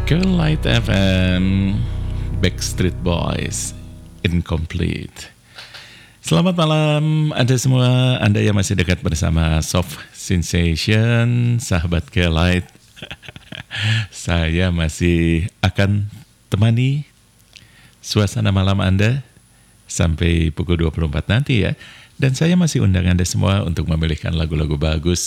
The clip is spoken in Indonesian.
Light FM, Backstreet Boys, Incomplete. Selamat malam Anda semua, Anda yang masih dekat bersama Soft Sensation, sahabat Light. Saya masih akan temani suasana malam Anda sampai pukul 24 nanti ya. Dan saya masih undang Anda semua untuk memilihkan lagu-lagu bagus